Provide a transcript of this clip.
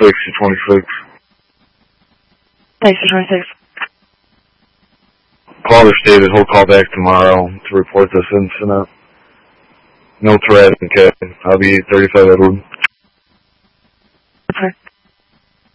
26. Thanks for 26. Caller stated he'll call back tomorrow to report this incident. No threat, okay. I'll be 35 Edward. Okay.